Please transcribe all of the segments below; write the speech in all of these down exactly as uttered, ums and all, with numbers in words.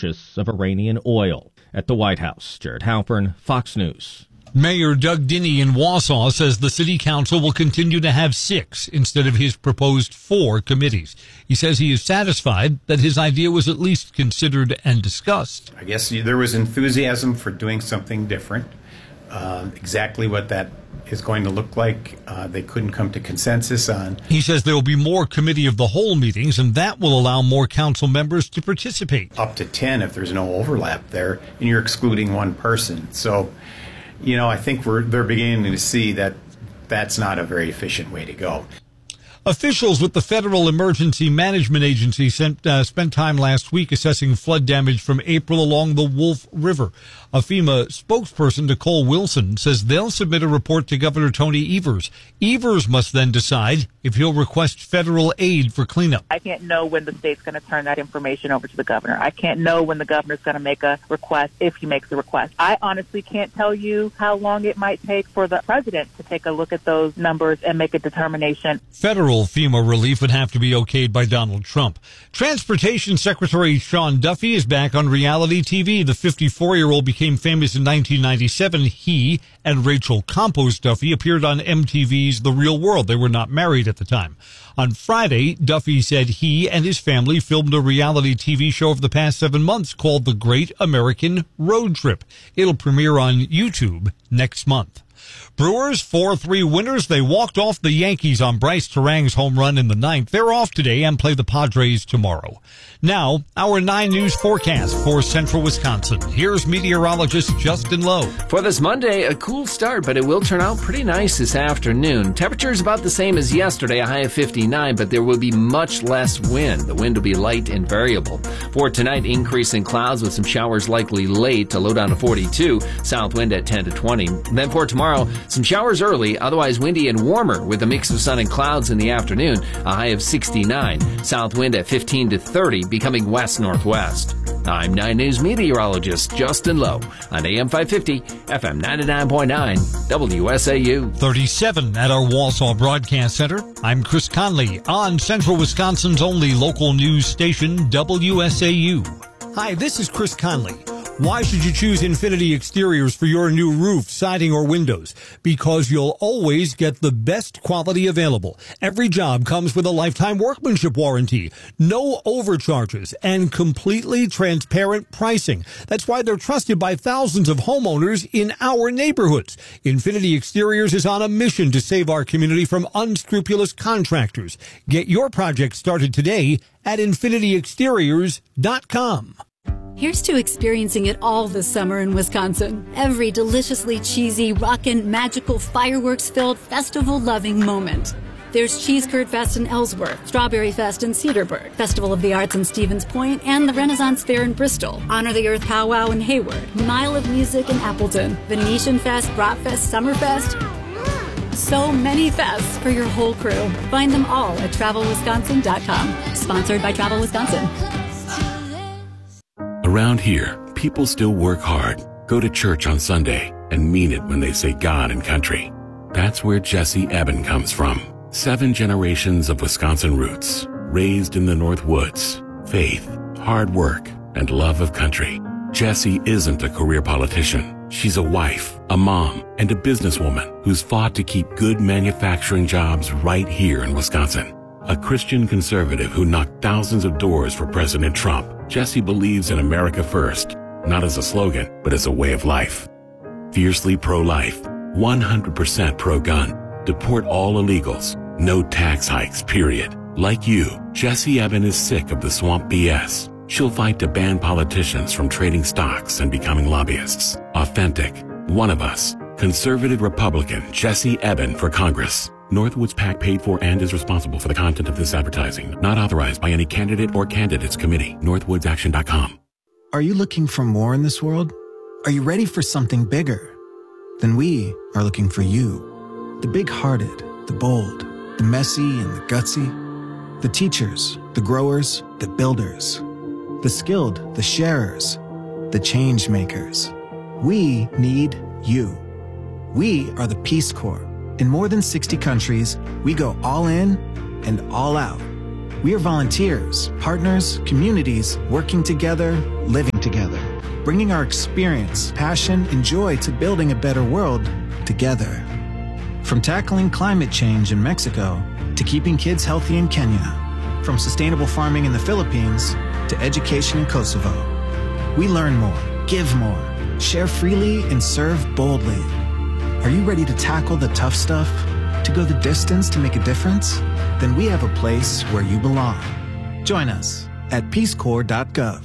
purchase of Iranian oil. At the White House, Jared Halpern, Fox News. Mayor Doug Dinney in Wausau says the city council will continue to have six instead of his proposed four committees. He says he is satisfied that his idea was at least considered and discussed. I guess there was enthusiasm for doing something different. Uh, exactly what that is going to look like, uh, they couldn't come to consensus on. He says there will be more committee of the whole meetings, and that will allow more council members to participate. Up to ten if there's no overlap there, and you're excluding one person. So, you know, I think we're they're beginning to see that that's not a very efficient way to go. Officials with the Federal Emergency Management Agency sent, uh, spent time last week assessing flood damage from April along the Wolf River. A FEMA spokesperson, Nicole Wilson, says they'll submit a report to Governor Tony Evers. Evers must then decide if he'll request federal aid for cleanup. I can't know when the state's going to turn that information over to the governor. I can't know when the governor's going to make a request, if he makes a request. I honestly can't tell you how long it might take for the president to take a look at those numbers and make a determination. Federal FEMA relief would have to be okayed by Donald Trump. Transportation Secretary Sean Duffy is back on reality T V. The fifty-four-year-old became famous in nineteen ninety-seven. He and Rachel Campos Duffy appeared on M T V's The Real World. They were not married at the time. On Friday, Duffy said he and his family filmed a reality T V show over the past seven months called The Great American Road Trip. It'll premiere on YouTube next month. Brewers four three winners. They walked off the Yankees on Bryce Terang's home run in the ninth. They're off today and play the Padres tomorrow. Now, our nine News forecast for central Wisconsin. Here's meteorologist Justin Lowe. For this Monday, a cool start, but it will turn out pretty nice this afternoon. Temperatures about the same as yesterday, a high of fifty-nine, but there will be much less wind. The wind will be light and variable. For tonight, increase in clouds with some showers likely late, a low down to forty-two, south wind at ten to twenty. Then for tomorrow, some showers early, otherwise windy and warmer with a mix of sun and clouds in the afternoon, a high of sixty-nine, south wind at fifteen to thirty, becoming west-northwest. I'm nine News meteorologist Justin Lowe on A M five fifty, F M ninety-nine point nine, W S A U. thirty-seven at our Wausau Broadcast Center. I'm Chris Conley on Central Wisconsin's only local news station, W S A U. Hi, this is Chris Conley. Why should you choose Infinity Exteriors for your new roof, siding, or windows? Because you'll always get the best quality available. Every job comes with a lifetime workmanship warranty, no overcharges, and completely transparent pricing. That's why they're trusted by thousands of homeowners in our neighborhoods. Infinity Exteriors is on a mission to save our community from unscrupulous contractors. Get your project started today at infinity exteriors dot com. Here's to experiencing it all this summer in Wisconsin. Every deliciously cheesy, rockin', magical, fireworks-filled, festival-loving moment. There's Cheese Curd Fest in Ellsworth, Strawberry Fest in Cedarburg, Festival of the Arts in Stevens Point, and the Renaissance Fair in Bristol, Honor the Earth Powwow in Hayward, Mile of Music in Appleton, Venetian Fest, Bratfest, Summerfest. So many fests for your whole crew. Find them all at travel wisconsin dot com. Sponsored by Travel Wisconsin. Around here, people still work hard, go to church on Sunday, and mean it when they say God and country. That's where Jesse Eben comes from. Seven generations of Wisconsin roots, raised in the North Woods, faith, hard work, and love of country. Jessie isn't a career politician. She's a wife, a mom, and a businesswoman who's fought to keep good manufacturing jobs right here in Wisconsin. A Christian conservative who knocked thousands of doors for President Trump, Jessie believes in America first, not as a slogan, but as a way of life. Fiercely pro-life, one hundred percent pro-gun, deport all illegals, no tax hikes, period. Like you, Jessie Eben is sick of the swamp B S. She'll fight to ban politicians from trading stocks and becoming lobbyists. Authentic, one of us, conservative Republican Jessie Eben for Congress. Northwoods PAC paid for and is responsible for the content of this advertising. Not authorized by any candidate or candidates committee. northwoods action dot com. Are you looking for more in this world? Are you ready for something bigger? Then we are looking for you. The big-hearted, the bold, the messy and the gutsy. The teachers, the growers, the builders. The skilled, the sharers, the change makers. We need you. We are the Peace Corps. In more than sixty countries, we go all in and all out. We are volunteers, partners, communities, working together, living together, bringing our experience, passion, and joy to building a better world together. From tackling climate change in Mexico to keeping kids healthy in Kenya, from sustainable farming in the Philippines to education in Kosovo. We learn more, give more, share freely, and serve boldly. Are you ready to tackle the tough stuff? To go the distance to make a difference? Then we have a place where you belong. Join us at peace corps dot gov.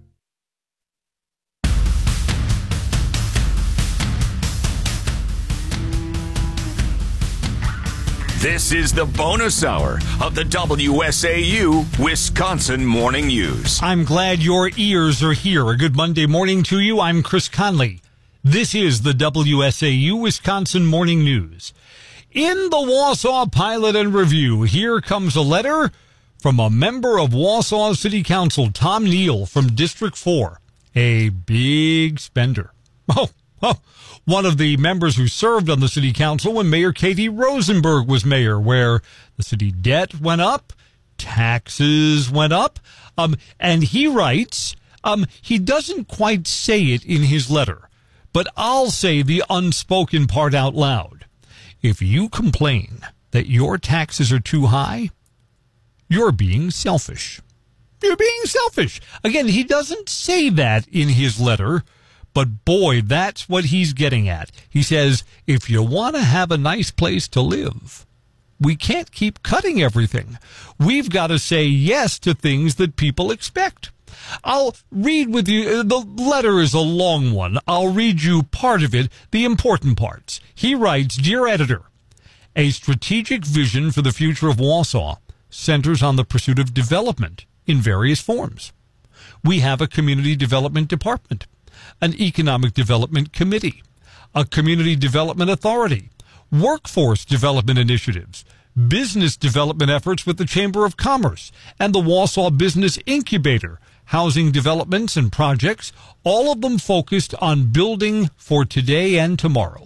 This is the bonus hour of the W S A U Wisconsin Morning News. I'm glad your ears are here. A good Monday morning to you. I'm Chris Conley. This is the W S A U Wisconsin Morning News. In the Wausau Pilot and Review, here comes a letter from a member of Wausau City Council, Tom Neal from District four, a big spender. Oh, oh, one of the members who served on the city council when Mayor Katie Rosenberg was mayor, where the city debt went up, taxes went up, um, and he writes, um, he doesn't quite say it in his letter, but I'll say the unspoken part out loud. If you complain that your taxes are too high, you're being selfish. You're being selfish. Again, he doesn't say that in his letter, but boy, that's what he's getting at. He says, if you want to have a nice place to live, we can't keep cutting everything. We've got to say yes to things that people expect. I'll read with you. The letter is a long one. I'll read you part of it, the important parts. He writes, Dear Editor, a strategic vision for the future of Wausau centers on the pursuit of development in various forms. We have a community development department, an economic development committee, a community development authority, workforce development initiatives, business development efforts with the Chamber of Commerce, and the Wausau Business Incubator, housing developments and projects, all of them focused on building for today and tomorrow.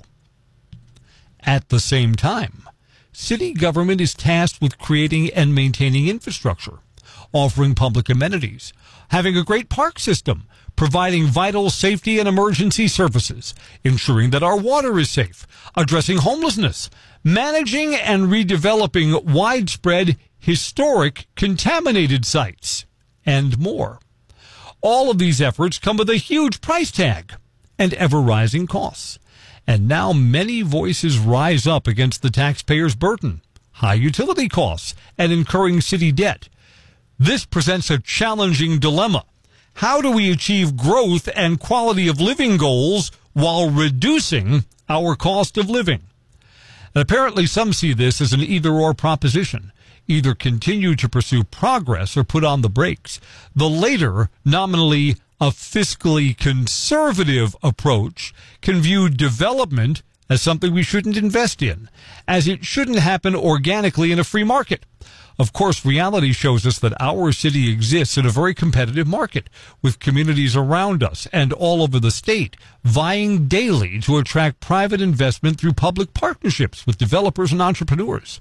At the same time, city government is tasked with creating and maintaining infrastructure, offering public amenities, having a great park system, providing vital safety and emergency services, ensuring that our water is safe, addressing homelessness, managing and redeveloping widespread historic contaminated sites, and more. All of these efforts come with a huge price tag and ever-rising costs. And now many voices rise up against the taxpayer's burden, high utility costs, and incurring city debt. This presents a challenging dilemma. How do we achieve growth and quality of living goals while reducing our cost of living? And apparently some see this as an either-or proposition. Either continue to pursue progress or put on the brakes. The later, nominally a fiscally conservative approach, can view development as something we shouldn't invest in, as it shouldn't happen organically in a free market. Of course, reality shows us that our city exists in a very competitive market, with communities around us and all over the state vying daily to attract private investment through public partnerships with developers and entrepreneurs.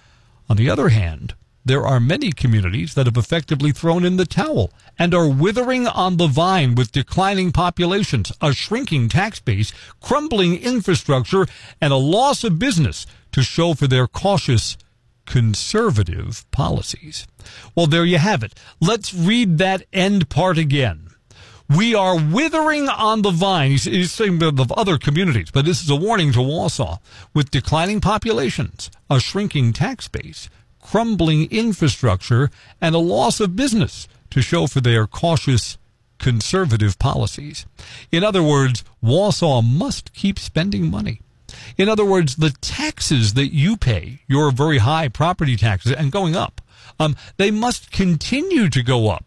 On the other hand, there are many communities that have effectively thrown in the towel and are withering on the vine with declining populations, a shrinking tax base, crumbling infrastructure, and a loss of business to show for their cautious, conservative policies. Well, there you have it. Let's read that end part again. We are withering on the vine. He's, he's saying of other communities, but this is a warning to Wausau. With declining populations, a shrinking tax base, crumbling infrastructure, and a loss of business to show for their cautious, conservative policies. In other words, Wausau must keep spending money. In other words, the taxes that you pay, your very high property taxes, and going up, um, they must continue to go up.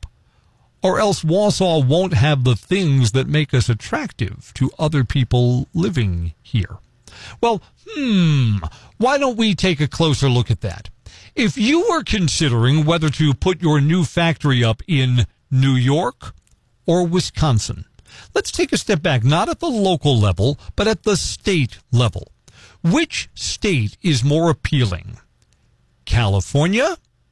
Or else Wausau won't have the things that make us attractive to other people living here. Well, hmm, why don't we take a closer look at that? If you were considering whether to put your new factory up in New York or Wisconsin, let's take a step back, not at the local level, but at the state level. Which state is more appealing? California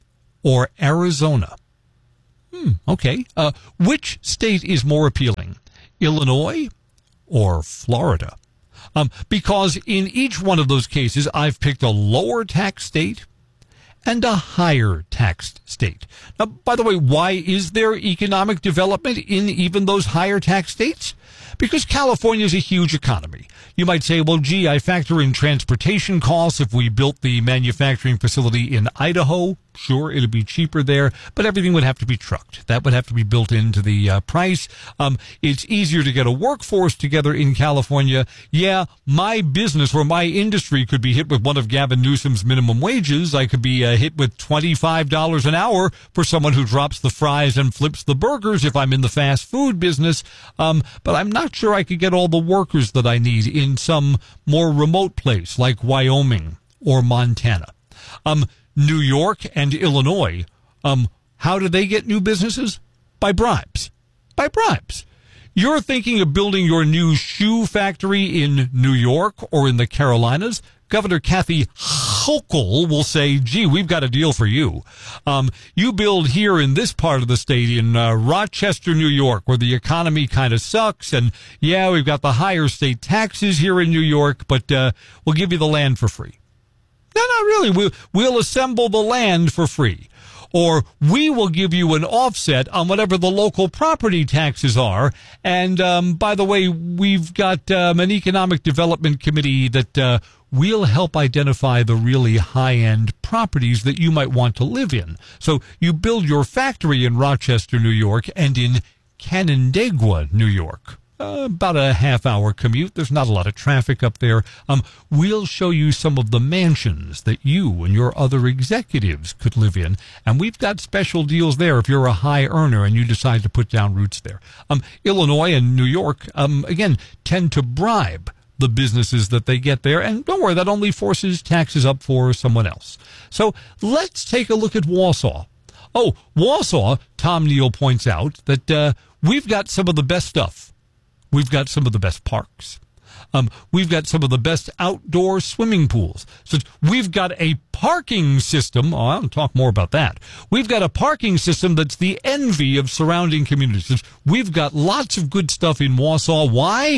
or Arizona? Hmm, okay. Uh, which state is more appealing, Illinois or Florida? Um, because in each one of those cases, I've picked a lower tax state and a higher taxed state. Now, by the way, why is there economic development in even those higher tax states? Because California is a huge economy. You might say, well, gee, I factor in transportation costs. If we built the manufacturing facility in Idaho, sure, it'd be cheaper there, but everything would have to be trucked. That would have to be built into the uh, price. Um, it's easier to get a workforce together in California. Yeah, my business or my industry could be hit with one of Gavin Newsom's minimum wages. I could be uh, hit with twenty-five dollars an hour for someone who drops the fries and flips the burgers if I'm in the fast food business. Um, but I'm not sure I could get all the workers that I need in some more remote place like Wyoming or Montana. Um, New York and Illinois, um, how do they get new businesses? By bribes. By bribes. You're thinking of building your new shoe factory in New York or in the Carolinas. Governor Kathy Hochul will say, gee, we've got a deal for you. Um, you build here in this part of the state in uh, Rochester, New York, where the economy kind of sucks. And, yeah, we've got the higher state taxes here in New York, but uh, we'll give you the land for free. No, not really. We'll, we'll assemble the land for free. Or we will give you an offset on whatever the local property taxes are. And, um, by the way, we've got um, an economic development committee that uh, will help identify the really high-end properties that you might want to live in. So you build your factory in Rochester, New York, and in Canandaigua, New York. Uh, about a half-hour commute. There's not a lot of traffic up there. Um, we'll show you some of the mansions that you and your other executives could live in, and we've got special deals there if you're a high earner and you decide to put down roots there. Um, Illinois and New York, um, again, tend to bribe the businesses that they get there, and don't worry, that only forces taxes up for someone else. So let's take a look at Wausau. Oh, Wausau, Tom Neal points out that uh, we've got some of the best stuff. We've got some of the best parks. Um, we've got some of the best outdoor swimming pools. So we've got a parking system. Oh, I'll talk more about that. We've got a parking system that's the envy of surrounding communities. We've got lots of good stuff in Wausau. Why?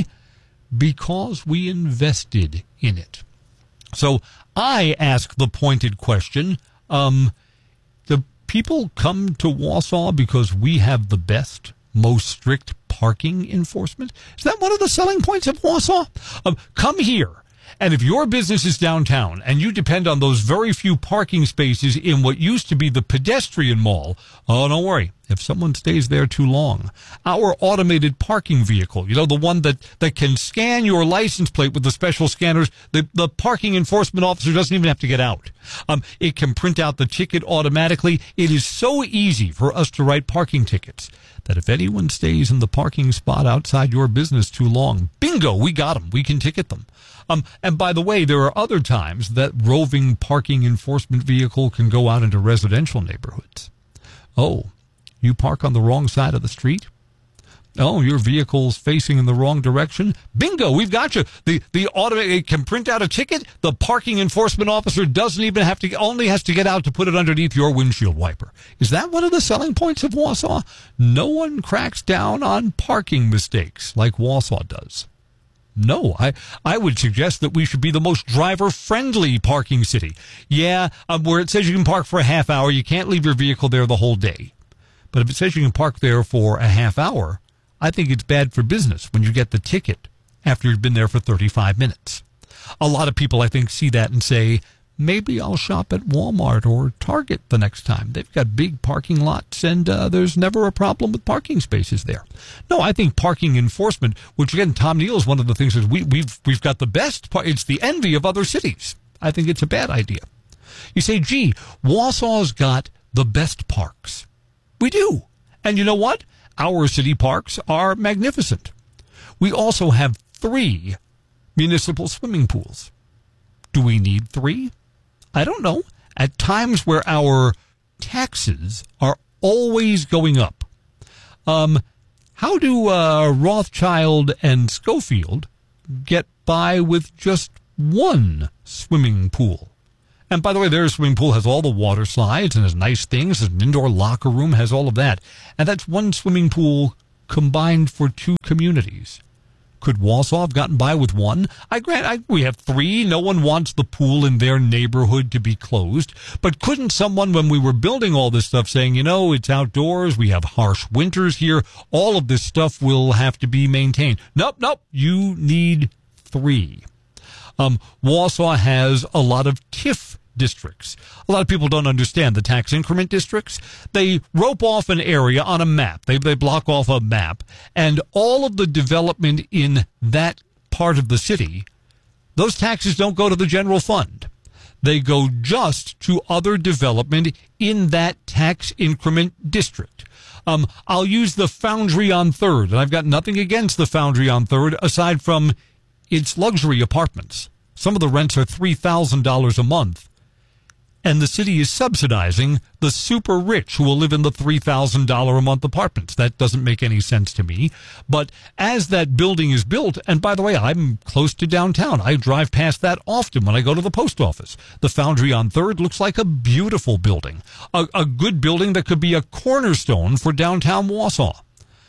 Because we invested in it. So I ask the pointed question, um, do people come to Wausau because we have the best, most strict parking enforcement? Is that one of the selling points of Wausau? Um, come here, and if your business is downtown and you depend on those very few parking spaces in what used to be the pedestrian mall, oh, don't worry. If someone stays there too long, our automated parking vehicle, you know, the one that, that can scan your license plate with the special scanners, the, the parking enforcement officer doesn't even have to get out. Um, it can print out the ticket automatically. It is so easy for us to write parking tickets that if anyone stays in the parking spot outside your business too long, bingo, we got them. We can ticket them. Um, and by the way, there are other times that roving parking enforcement vehicle can go out into residential neighborhoods. Oh, you park on the wrong side of the street? Oh, your vehicle's facing in the wrong direction? Bingo, we've got you. The the auto it can print out a ticket. The parking enforcement officer doesn't even have to, only has to get out to put it underneath your windshield wiper. Is that one of the selling points of Wausau? No one cracks down on parking mistakes like Wausau does. No, I, I would suggest that we should be the most driver-friendly parking city. Yeah, um, where it says you can park for a half hour, you can't leave your vehicle there the whole day. But if it says you can park there for a half hour, I think it's bad for business when you get the ticket after you've been there for thirty-five minutes. A lot of people, I think, see that and say, maybe I'll shop at Walmart or Target the next time. They've got big parking lots, and uh, there's never a problem with parking spaces there. No, I think parking enforcement, which, again, Tom Neal is one of the things that we, we've, we've got the best. Par- it's the envy of other cities. I think it's a bad idea. You say, gee, Wausau's got the best parks. We do. And you know what? Our city parks are magnificent. We also have three municipal swimming pools. Do we need three? I don't know. At times where our taxes are always going up. Um, how do uh, Rothschild and Schofield get by with just one swimming pool? And by the way, their swimming pool has all the water slides and has nice things, has an indoor locker room, has all of that. And that's one swimming pool combined for two communities. Could Wausau have gotten by with one? I grant I, we have three. No one wants the pool in their neighborhood to be closed. But couldn't someone, when we were building all this stuff, saying, you know, it's outdoors, we have harsh winters here, all of this stuff will have to be maintained. Nope, nope, you need three. Um, Wausau has a lot of T I F districts. A lot of people don't understand the tax increment districts. They rope off an area on a map. They, they block off a map, and all of the development in that part of the city, those taxes don't go to the general fund. They go just to other development in that tax increment district. Um, I'll use the Foundry on Third, and I've got nothing against the Foundry on Third aside from its luxury apartments. Some of the rents are three thousand dollars a month. And the city is subsidizing the super rich who will live in the three thousand dollars a month apartments. That doesn't make any sense to me. But as that building is built, and by the way, I'm close to downtown. I drive past that often when I go to the post office. The Foundry on Third looks like a beautiful building, a, a good building that could be a cornerstone for downtown Wausau.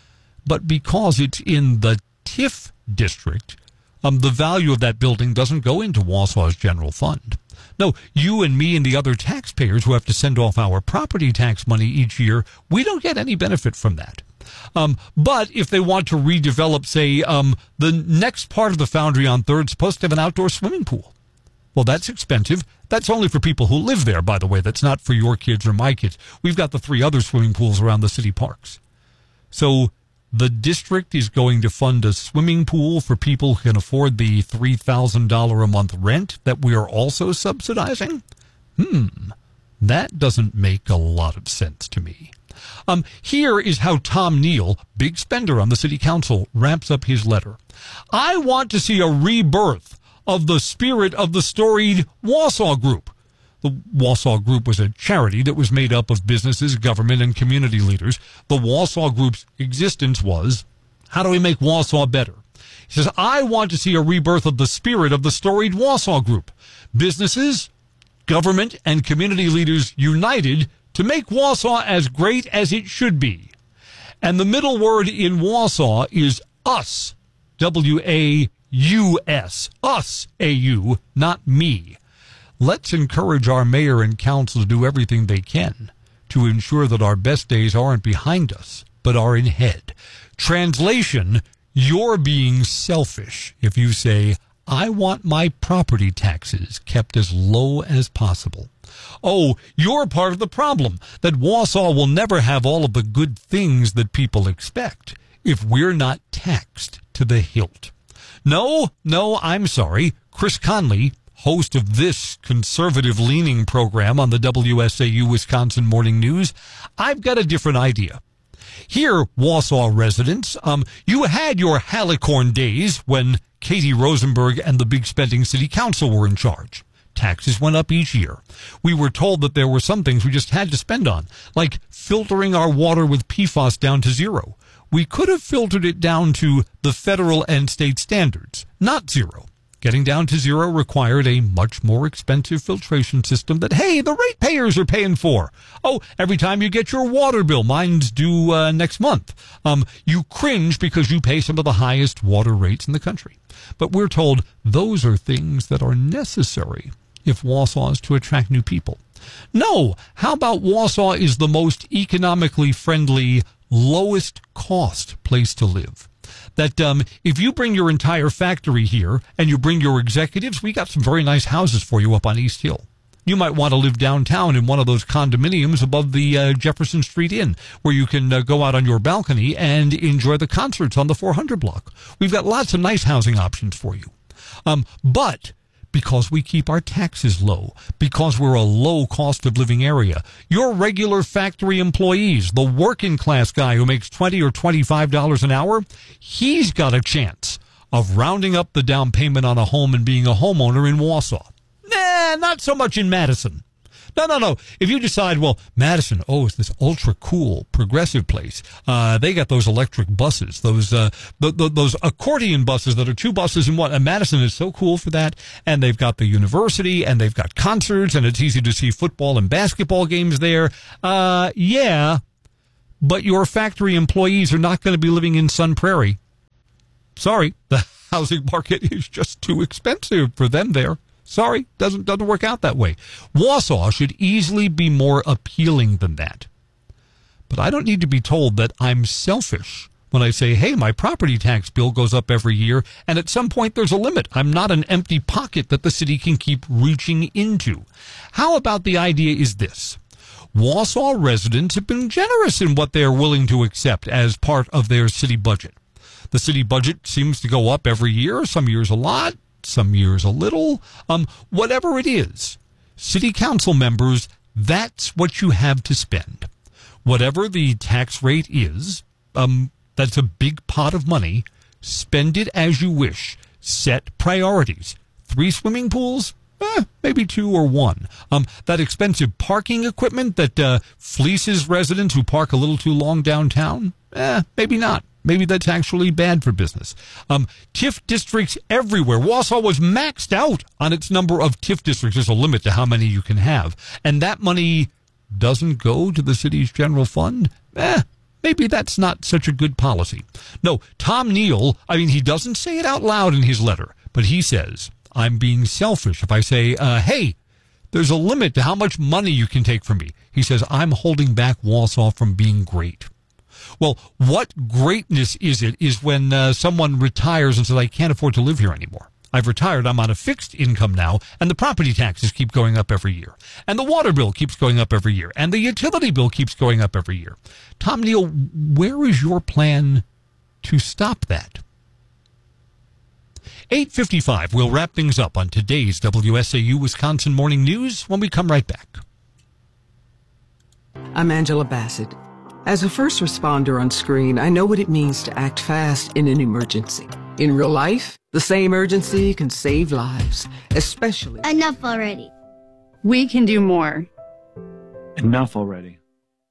But because it's in the T I F district, um, the value of that building doesn't go into Wausau's general fund. No, you and me and the other taxpayers who have to send off our property tax money each year, we don't get any benefit from that. Um, but if they want to redevelop, say, um, the next part of the Foundry on Third is supposed to have an outdoor swimming pool. Well, that's expensive. That's only for people who live there, by the way. That's not for your kids or my kids. We've got the three other swimming pools around the city parks. So the district is going to fund a swimming pool for people who can afford the three thousand dollars a month rent that we are also subsidizing? Hmm, that doesn't make a lot of sense to me. Um, here is how Tom Neal, big spender on the city council, wraps up his letter. I want to see a rebirth of the spirit of the storied Wausau Group. The Wausau Group was a charity that was made up of businesses, government, and community leaders. The Wausau Group's existence was, how do we make Wausau better? He says, I want to see a rebirth of the spirit of the storied Wausau Group. Businesses, government, and community leaders united to make Wausau as great as it should be. And the middle word in Wausau is us, W A U S, us, A U, not me. Let's encourage our mayor and council to do everything they can to ensure that our best days aren't behind us, but are in head. Translation, you're being selfish if you say, I want my property taxes kept as low as possible. Oh, you're part of the problem, that Wausau will never have all of the good things that people expect if we're not taxed to the hilt. No, no, I'm sorry. Chris Conley, host of this conservative-leaning program on the W S A U Wisconsin Morning News, I've got a different idea. Here, Wausau residents, um, you had your Halicorn days when Katie Rosenberg and the big spending city council were in charge. Taxes went up each year. We were told that there were some things we just had to spend on, like filtering our water with P FAS down to zero. We could have filtered it down to the federal and state standards, not zero. Getting down to zero required a much more expensive filtration system that, hey, the ratepayers are paying for. Oh, every time you get your water bill, mine's due uh, next month, um, you cringe because you pay some of the highest water rates in the country. But we're told those are things that are necessary if Wausau is to attract new people. No, how about Wausau is the most economically friendly, lowest cost place to live? That um, if you bring your entire factory here and you bring your executives, we got some very nice houses for you up on East Hill. You might want to live downtown in one of those condominiums above the uh, Jefferson Street Inn, where you can uh, go out on your balcony and enjoy the concerts on the four hundred block. We've got lots of nice housing options for you. Um, but because we keep our taxes low, because we're a low cost of living area, your regular factory employees, the working class guy who makes twenty or twenty-five dollars an hour, he's got a chance of rounding up the down payment on a home and being a homeowner in Wausau. Nah, not so much in Madison. No, no, no. If you decide, well, Madison, oh, it's this ultra cool progressive place. Uh, they got those electric buses, those uh, th- th- those accordion buses that are two buses in one. And Madison is so cool for that. And they've got the university, and they've got concerts, and it's easy to see football and basketball games there. Uh, yeah, but your factory employees are not going to be living in Sun Prairie. Sorry, the housing market is just too expensive for them there. Sorry, doesn't doesn't work out that way. Wausau should easily be more appealing than that. But I don't need to be told that I'm selfish when I say, hey, my property tax bill goes up every year, and at some point there's a limit. I'm not an empty pocket that the city can keep reaching into. How about the idea is this? Wausau residents have been generous in what they're willing to accept as part of their city budget. The city budget seems to go up every year, some years a lot, some years a little, um, whatever it is. City council members, that's what you have to spend. Whatever the tax rate is, um, that's a big pot of money. Spend it as you wish. Set priorities. Three swimming pools? Eh, maybe two or one. Um, that expensive parking equipment that uh, fleeces residents who park a little too long downtown? Eh, maybe not. Maybe that's actually bad for business. Um, T I F districts everywhere. Wausau was maxed out on its number of T I F districts. There's a limit to how many you can have. And that money doesn't go to the city's general fund? Eh, maybe that's not such a good policy. No, Tom Neal, I mean, he doesn't say it out loud in his letter, but he says, I'm being selfish if I say, uh, hey, there's a limit to how much money you can take from me. He says, I'm holding back Wausau from being great. Well, what greatness is it is when uh, someone retires and says, I can't afford to live here anymore. I've retired, I'm on a fixed income now, and the property taxes keep going up every year. And the water bill keeps going up every year. And the utility bill keeps going up every year. Tom Neal, where is your plan to stop that? eight fifty-five, we'll wrap things up on today's W S A U Wisconsin Morning News when we come right back. I'm Angela Bassett. As a first responder on screen, I know what it means to act fast in an emergency. In real life, the same urgency can save lives, especially... Enough already. We can do more. Enough already.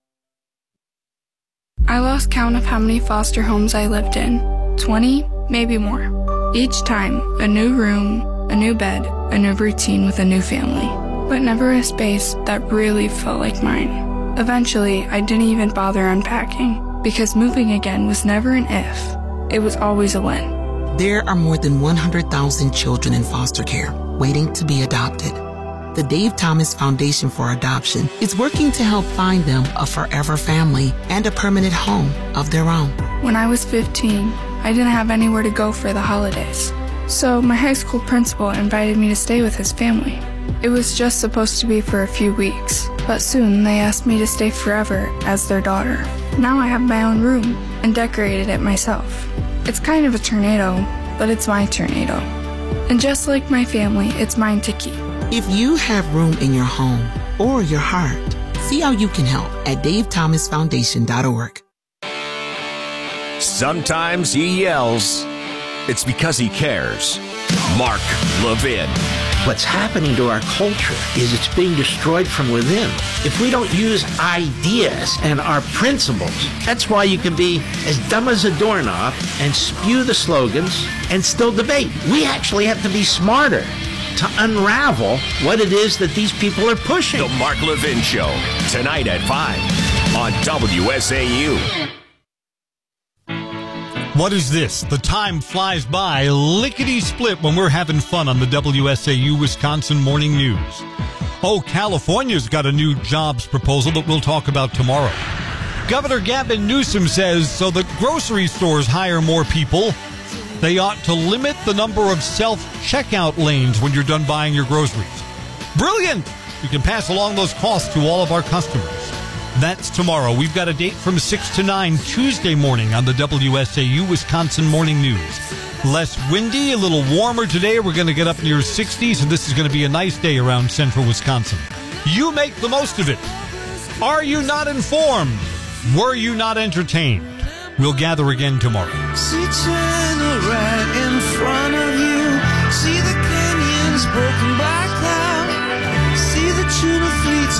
I lost count of how many foster homes I lived in. twenty, maybe more. Each time, a new room, a new bed, a new routine with a new family. But never a space that really felt like mine. Eventually, I didn't even bother unpacking, because moving again was never an if. It was always a when. There are more than one hundred thousand children in foster care waiting to be adopted. The Dave Thomas Foundation for Adoption is working to help find them a forever family and a permanent home of their own. When I was fifteen, I didn't have anywhere to go for the holidays. So my high school principal invited me to stay with his family. It was just supposed to be for a few weeks, but soon they asked me to stay forever as their daughter. Now I have my own room and decorated it myself. It's kind of a tornado, but it's my tornado. And just like my family, it's mine to keep. If you have room in your home or your heart, see how you can help at dave thomas foundation dot org. Sometimes he yells. It's because he cares. Mark Levin. What's happening to our culture is it's being destroyed from within. If we don't use ideas and our principles, that's why you can be as dumb as a doorknob and spew the slogans and still debate. We actually have to be smarter to unravel what it is that these people are pushing. The Mark Levin Show, tonight at five on W S A U. What is this? The time flies by lickety-split when we're having fun on the W S A U Wisconsin Morning News. Oh, California's got a new jobs proposal that we'll talk about tomorrow. Governor Gavin Newsom says so that grocery stores hire more people, they ought to limit the number of self-checkout lanes when you're done buying your groceries. Brilliant! We can pass along those costs to all of our customers. That's tomorrow. We've got a date from six to nine Tuesday morning on the W S A U Wisconsin Morning News. Less windy, a little warmer today. We're going to get up near sixties, and this is going to be a nice day around central Wisconsin. You make the most of it. Are you not informed? Were you not entertained? We'll gather again tomorrow. See China right in front of you. See the canyons broken by cloud. See the tuna fleets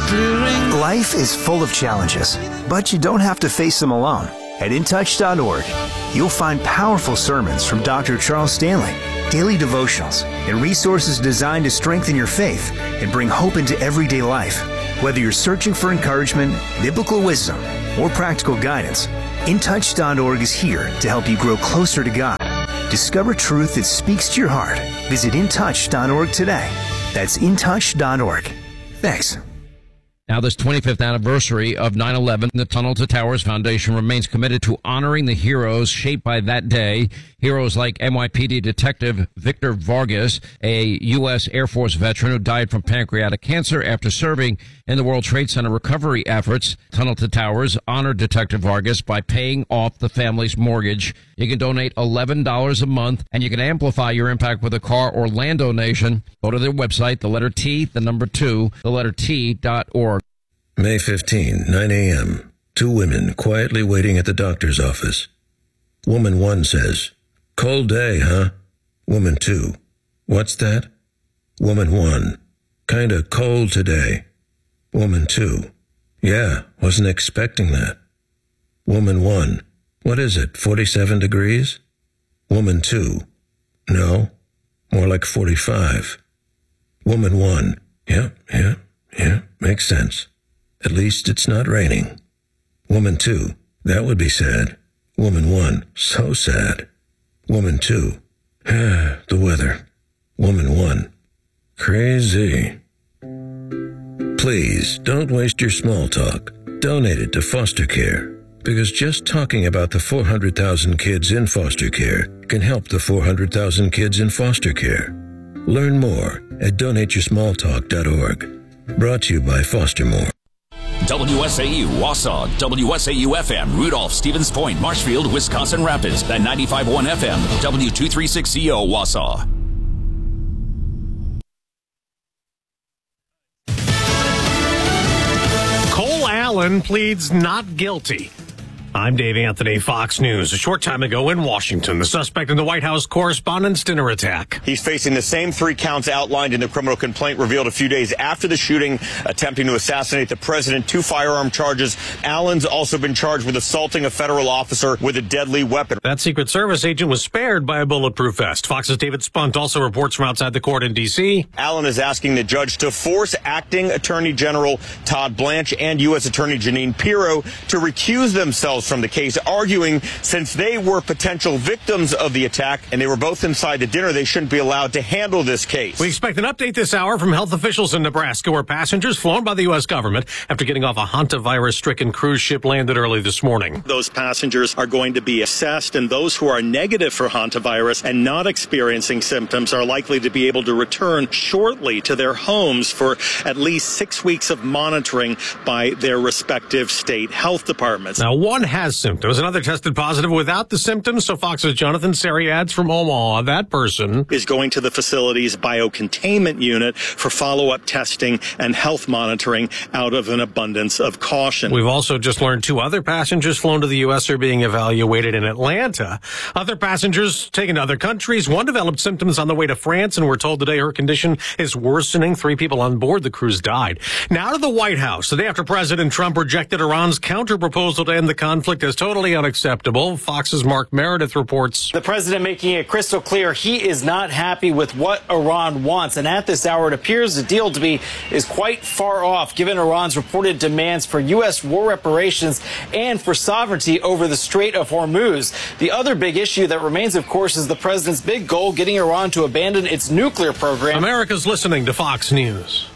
clearing. Life is full of challenges, but you don't have to face them alone. At in touch dot org, you'll find powerful sermons from Doctor Charles Stanley, daily devotionals, and resources designed to strengthen your faith and bring hope into everyday life. Whether you're searching for encouragement, biblical wisdom, or practical guidance, in touch dot org is here to help you grow closer to God. Discover truth that speaks to your heart. Visit in touch dot org today. That's in touch dot org. Thanks. Now, this twenty-fifth anniversary of nine eleven, the Tunnel to Towers Foundation remains committed to honoring the heroes shaped by that day. Heroes like N Y P D Detective Victor Vargas, a U S Air Force veteran who died from pancreatic cancer after serving in the World Trade Center recovery efforts. Tunnel to Towers honored Detective Vargas by paying off the family's mortgage. You can donate eleven dollars a month, and you can amplify your impact with a car or land donation. Go to their website, the letter T, the number two, the letter T dot org. May fifteenth, nine a.m. Two women quietly waiting at the doctor's office. Woman one says, "Cold day, huh?" Woman two, "What's that?" Woman one, "Kinda cold today." Woman two, "Yeah, wasn't expecting that." Woman one, "What is it, forty-seven degrees?" Woman two, "No, more like forty-five." Woman one, "Yeah, yeah, yeah, makes sense. At least it's not raining." Woman two, "That would be sad." Woman one, "So sad." Woman two, "Ah, the weather." Woman one, "Crazy." Please don't waste your small talk. Donate it to foster care, because just talking about the four hundred thousand kids in foster care can help the four hundred thousand kids in foster care. Learn more at donate your small talk dot org. Brought to you by Foster More. W S A U, Wausau, W S A U F M, Rudolph, Stevens Point, Marshfield, Wisconsin Rapids, at ninety-five point one F M, W two thirty-six C O, Wausau. Cole Allen pleads not guilty. I'm Dave Anthony, Fox News. A short time ago in Washington, the suspect in the White House Correspondents' Dinner attack. He's facing the same three counts outlined in the criminal complaint revealed a few days after the shooting, attempting to assassinate the president. Two firearm charges. Allen's also been charged with assaulting a federal officer with a deadly weapon. That Secret Service agent was spared by a bulletproof vest. Fox's David Spunt also reports from outside the court in D C. Allen is asking the judge to force acting Attorney General Todd Blanche and U S Attorney Jeanine Pirro to recuse themselves from the case, arguing since they were potential victims of the attack and they were both inside the dinner, they shouldn't be allowed to handle this case. We expect an update this hour from health officials in Nebraska, where passengers flown by the U S government after getting off a hantavirus-stricken cruise ship landed early this morning. Those passengers are going to be assessed, and those who are negative for hantavirus and not experiencing symptoms are likely to be able to return shortly to their homes for at least six weeks of monitoring by their respective state health departments. Now, one has symptoms. Another tested positive without the symptoms. So Fox's Jonathan Seri adds from Omaha, that person is going to the facility's biocontainment unit for follow-up testing and health monitoring out of an abundance of caution. We've also just learned two other passengers flown to the U S are being evaluated in Atlanta. Other passengers taken to other countries. One developed symptoms on the way to France, and we're told today her condition is worsening. Three people on board the cruise died. Now to the White House. The day after President Trump rejected Iran's counter-proposal to end the conflict as totally unacceptable. Fox's Mark Meredith reports. The president making it crystal clear he is not happy with what Iran wants. And at this hour, it appears the deal to be is quite far off, given Iran's reported demands for U S war reparations and for sovereignty over the Strait of Hormuz. The other big issue that remains, of course, is the president's big goal, getting Iran to abandon its nuclear program. America's listening to Fox News.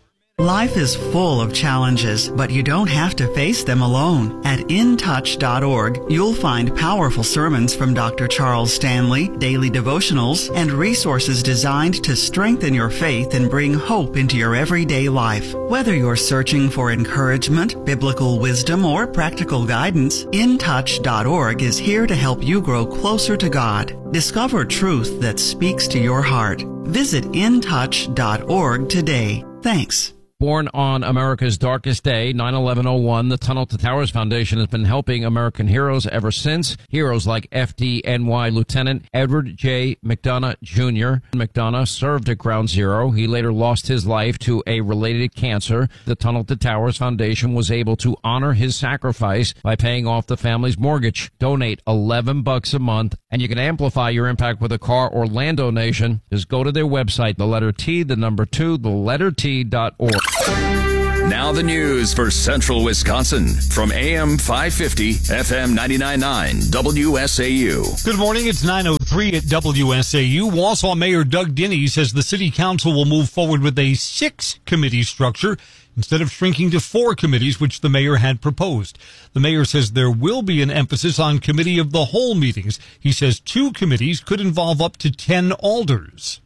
Life is full of challenges, but you don't have to face them alone. At in touch dot org, you'll find powerful sermons from Doctor Charles Stanley, daily devotionals, and resources designed to strengthen your faith and bring hope into your everyday life. Whether you're searching for encouragement, biblical wisdom, or practical guidance, in touch dot org is here to help you grow closer to God. Discover truth that speaks to your heart. Visit in touch dot org today. Thanks. Born on America's darkest day, nine eleven oh one, the Tunnel to Towers Foundation has been helping American heroes ever since. Heroes like F D N Y Lieutenant Edward J. McDonough Junior McDonough served at Ground Zero. He later lost his life to a related cancer. The Tunnel to Towers Foundation was able to honor his sacrifice by paying off the family's mortgage. Donate eleven bucks a month, and you can amplify your impact with a car or land donation. Just go to their website, the letter T, the number two, the letter T dot org. Now the news for Central Wisconsin from A M five fifty, F M ninety-nine point nine, W S A U. Good morning. It's nine oh three at W S A U. Wausau Mayor Doug Dinny says the city council will move forward with a six-committee structure instead of shrinking to four committees, which the mayor had proposed. The mayor says there will be an emphasis on committee of the whole meetings. He says two committees could involve up to ten alders.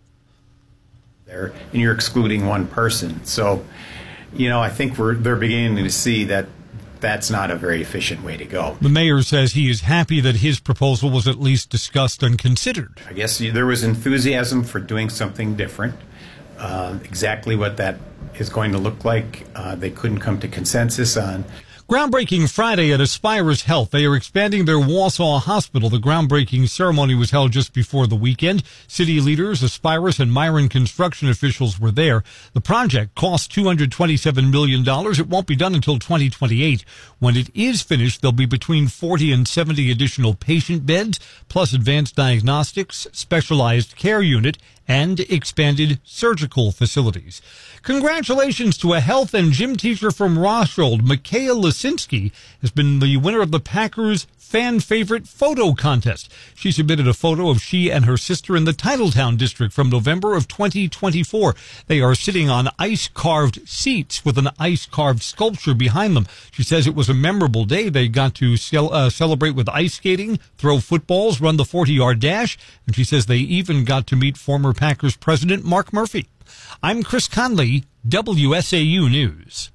There, and you're excluding one person. So, you know, I think we're they're beginning to see that that's not a very efficient way to go. The mayor says he is happy that his proposal was at least discussed and considered. I guess there was enthusiasm for doing something different. Uh, exactly what that is going to look like, uh, they couldn't come to consensus on. Groundbreaking Friday at Aspirus Health. They are expanding their Wausau hospital. The groundbreaking ceremony was held just before the weekend. City leaders, Aspirus and Myron construction officials were there. The project costs two hundred twenty-seven million dollars. It won't be done until twenty twenty-eight. When it is finished, there'll be between forty and seventy additional patient beds, plus advanced diagnostics, specialized care unit, and expanded surgical facilities. Congratulations to a health and gym teacher from Roscold. Mikhail Lisinski has been the winner of the Packers fan favorite photo contest. She submitted a photo of she and her sister in the Titletown district from November of twenty twenty-four. They are sitting on ice-carved seats with an ice-carved sculpture behind them. She says it was a memorable day. They got to cel- uh, celebrate with ice skating, throw footballs, run the forty-yard dash, and she says they even got to meet former Packers president Mark Murphy. I'm Chris Conley, W S A U News.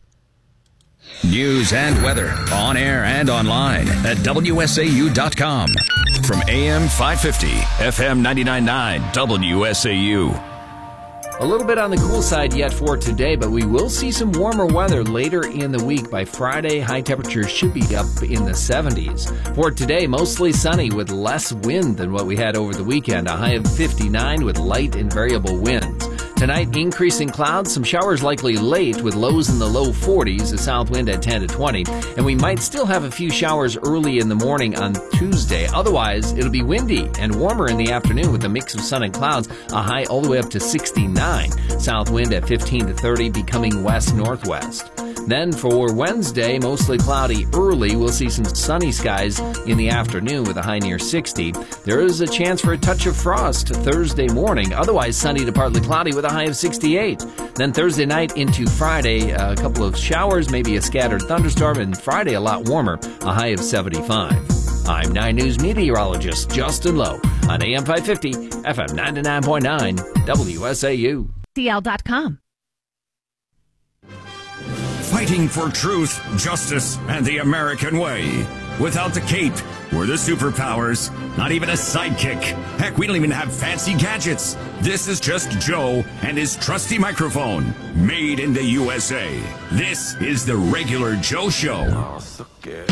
News and weather on air and online at W S A U dot com. From A M five fifty, F M ninety-nine point nine, W S A U. A little bit on the cool side yet for today, but we will see some warmer weather later in the week. By Friday, high temperatures should be up in the seventies. For today, mostly sunny with less wind than what we had over the weekend. A high of fifty-nine with light and variable winds. Tonight, increasing clouds, some showers likely late with lows in the low forties, a south wind at ten to twenty. And we might still have a few showers early in the morning on Tuesday. Otherwise, it'll be windy and warmer in the afternoon with a mix of sun and clouds, a high all the way up to sixty-nine. South wind at fifteen to thirty, becoming west-northwest. Then for Wednesday, mostly cloudy early. We'll see some sunny skies in the afternoon with a high near sixty. There is a chance for a touch of frost Thursday morning. Otherwise, sunny to partly cloudy with a high of sixty-eight. Then Thursday night into Friday, a couple of showers, maybe a scattered thunderstorm, and Friday a lot warmer, a high of seventy-five. I'm nine News meteorologist Justin Lowe on A M five fifty, F M ninety-nine point nine, W S A U. C L dot com. Fighting for truth, justice, and the American way. Without the cape or the superpowers, not even a sidekick. Heck, we don't even have fancy gadgets. This is just Joe and his trusty microphone, made in the U S A. This is the Regular Joe Show. Oh, so good.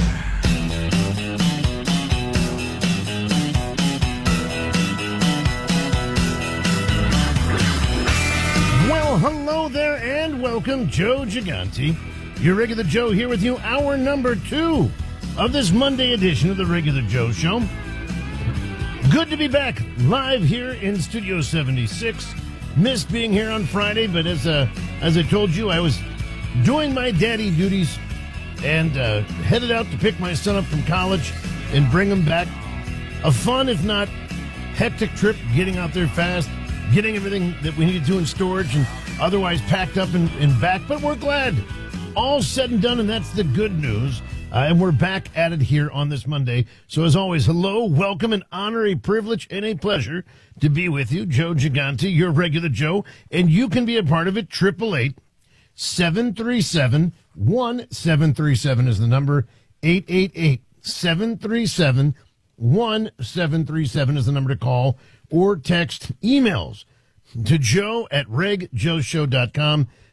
Well, hello there and welcome, Joe Gigante. Your Regular Joe here with you, hour number two of this Monday edition of the Regular Joe Show. Good to be back live here in Studio seventy-six. Missed being here on Friday, but as uh, as I told you, I was doing my daddy duties and uh, headed out to pick my son up from college and bring him back. A fun, if not hectic trip, getting out there fast, getting everything that we needed to in storage and otherwise packed up and, and back. But we're glad. All said and done, and that's the good news. Uh, and we're back at it here on this Monday. So as always, hello, welcome, an honor, a privilege, and a pleasure to be with you. Joe Gigante, your Regular Joe, and you can be a part of it. Triple eight seven three seven one seven three seven is the number. Eight eight eight seven three seven one seven three seven is the number to call or text. Emails to Joe at reg joe show dot com.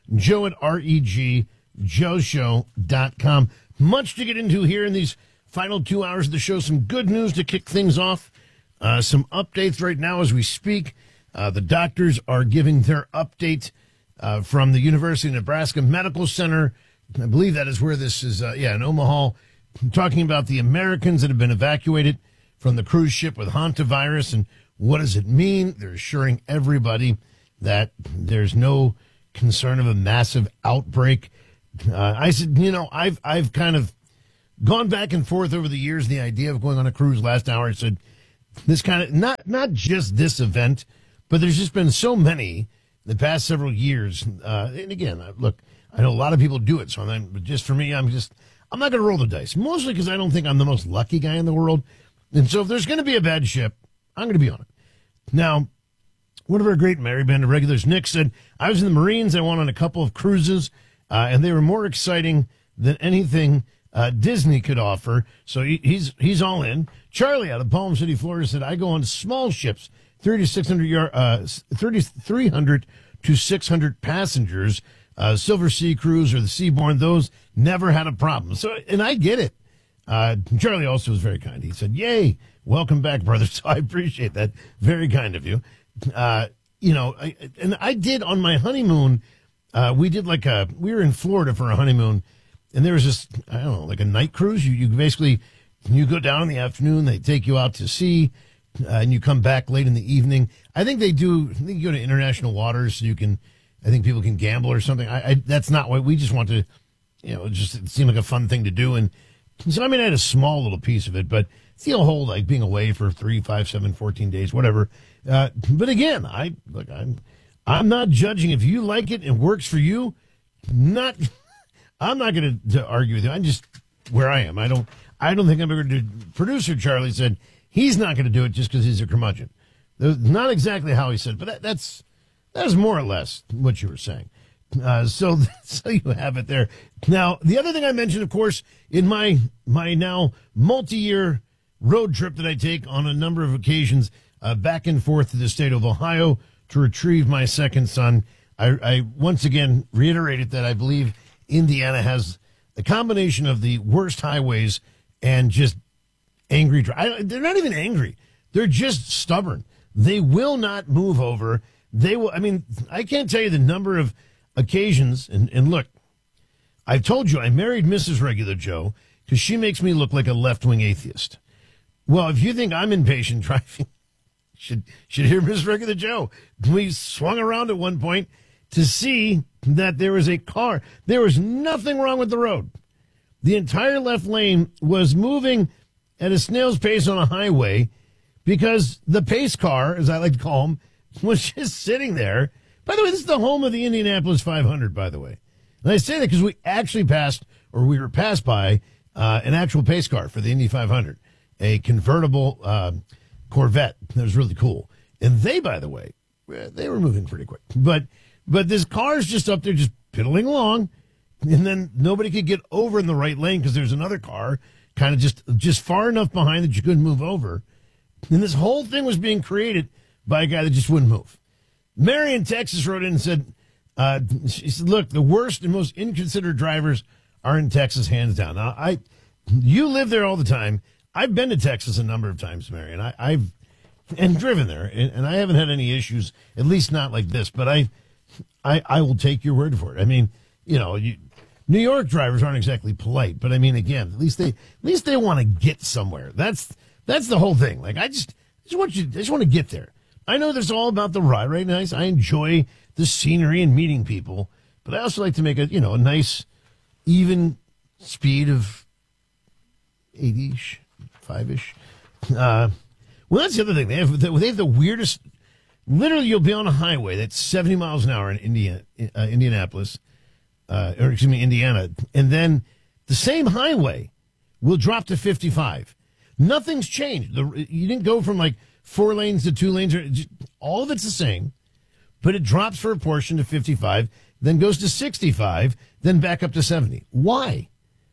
Joe at R E G Joe Show dot com. Much to get into here in these final two hours of the show. Some good news to kick things off. Uh, some updates right now as we speak. Uh, the doctors are giving their update uh, from the University of Nebraska Medical Center. I believe that is where this is, uh, yeah, in Omaha, talking about the Americans that have been evacuated from the cruise ship with hantavirus and what does it mean. They're assuring everybody that there's no concern of a massive outbreak. Uh, I said, you know, I've I've kind of gone back and forth over the years, the idea of going on a cruise. Last hour I said this kind of, not not just this event, but there's just been so many the past several years. Uh, and again, look, I know a lot of people do it, so I'm, but just for me, I'm just, I'm not going to roll the dice, mostly because I don't think I'm the most lucky guy in the world. And so if there's going to be a bad ship, I'm going to be on it. Now, one of our great Merry Band of Regulars, Nick, said, I was in the Marines. I went on a couple of cruises, uh, and they were more exciting than anything uh, Disney could offer. So he, he's he's all in. Charlie out of Palm City, Florida, said, I go on small ships, thirty to six hundred yard, uh, thirty, three hundred to six hundred passengers. Uh, Silver Sea Cruise or the Seabourn, those never had a problem. So, and I get it. Uh, Charlie also was very kind. He said, yay, welcome back, brother. So I appreciate that. Very kind of you. Uh, you know, I, and I did on my honeymoon, uh, we did like a, we were in Florida for a honeymoon, and there was this, I don't know, like a night cruise. You, you basically, you go down in the afternoon, they take you out to sea, uh, and you come back late in the evening. I think they do, I think you go to international waters so you can, I think people can gamble or something. I, I that's not what we just want to, you know, just it seemed like a fun thing to do. And so, I mean, I had a small little piece of it, but it's the whole, like, being away for three, five, seven, fourteen days, whatever. Uh, but again, I, look, I'm, I'm not judging. If you like it and works for you, not, I'm not going to argue with you. I'm just where I am. I don't, I don't think I'm going to do. Producer Charlie said he's not going to do it just because he's a curmudgeon. Not exactly how he said, but that, that's, that's more or less what you were saying. Uh, so, so you have it there. Now, the other thing I mentioned, of course, in my my now multi-year road trip that I take on a number of occasions uh, back and forth to the state of Ohio to retrieve my second son, I, I once again reiterated that I believe Indiana has a combination of the worst highways and just angry drivers. They're not even angry. They're just stubborn. They will not move over. They will. I mean, I can't tell you the number of occasions. And, and look, I've told you I married Missus Regular Joe because she makes me look like a left-wing atheist. Well, if you think I'm impatient driving, should should hear Missus Regular Joe. We swung around at one point to see that there was a car. There was nothing wrong with the road. The entire left lane was moving at a snail's pace on a highway because the pace car, as I like to call them, was just sitting there. By the way, this is the home of the Indianapolis five hundred, by the way. And I say that because we actually passed, or we were passed by, uh, an actual pace car for the Indy five hundred, a convertible uh, Corvette. That was really cool. And they, by the way, they were moving pretty quick. But but this car's just up there just piddling along, and then nobody could get over in the right lane because there's another car kind of just, just far enough behind that you couldn't move over. And this whole thing was being created by a guy that just wouldn't move. Mary in Texas wrote in and said, uh, she said, look, the worst and most inconsiderate drivers are in Texas, hands down. Now, I, you live there all the time. I've been to Texas a number of times, Mary, and I, I've and driven there, and, and I haven't had any issues, at least not like this, but I, I, I will take your word for it. I mean, you know, you, New York drivers aren't exactly polite, but I mean, again, at least they, at least they want to get somewhere. That's, that's the whole thing. Like, I just, I just want you, I just want to get there. I know there's all about the ride, right? Nice. I enjoy the scenery and meeting people, but I also like to make a, you know, a nice, even speed of eighty-ish, five-ish. Uh, well, that's the other thing. They have, they have the weirdest, literally you'll be on a highway that's seventy miles an hour in Indiana, uh, Indianapolis, uh, or excuse me, Indiana. And then the same highway will drop to fifty-five. Nothing's changed. The, you didn't go from like four lanes to two lanes. Just, all of it's the same, but it drops for a portion to fifty-five, then goes to sixty-five, then back up to seventy. Why?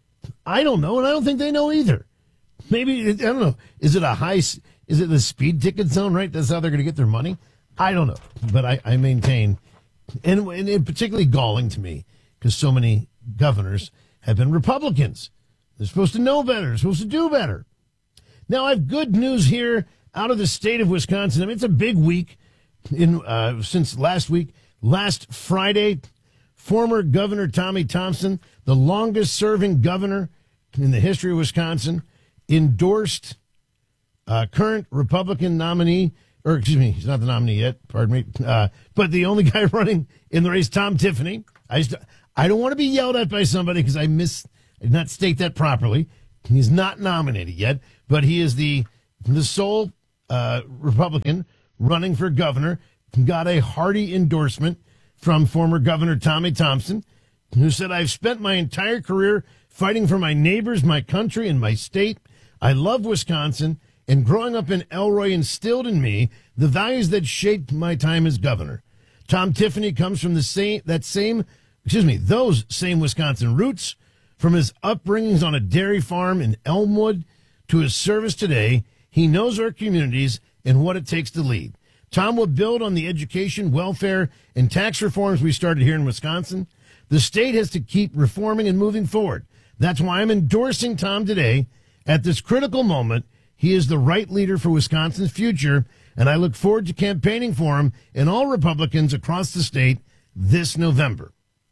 I don't know, and I don't think they know either. Maybe, I don't know. Is it a high, is it the speed ticket zone, right? That's how they're going to get their money? I don't know. But I, I maintain And, and it particularly galling to me because so many governors have been Republicans. They're supposed to know better. They're supposed to do better. Now, I have good news here out of the state of Wisconsin. I mean, it's a big week in uh, since last week. Last Friday, former Governor Tommy Thompson, the longest-serving governor in the history of Wisconsin, endorsed uh, current Republican nominee, or excuse me, he's not the nominee yet, pardon me, uh, but the only guy running in the race, Tom Tiffany. I just, I don't want to be yelled at by somebody because I miss, I did not state that properly. He's not nominated yet, but he is the the sole uh, Republican running for governor. Got a hearty endorsement from former Governor Tommy Thompson, who said, "I've spent my entire career fighting for my neighbors, my country, and my state. I love Wisconsin, and growing up in Elroy instilled in me the values that shaped my time as governor. Tom Tiffany comes from the same that same, excuse me, those same Wisconsin roots. From his upbringings on a dairy farm in Elmwood to his service today, he knows our communities and what it takes to lead. Tom will build on the education, welfare, and tax reforms we started here in Wisconsin. The state has to keep reforming and moving forward. That's why I'm endorsing Tom today. At this critical moment, he is the right leader for Wisconsin's future, and I look forward to campaigning for him and all Republicans across the state this November."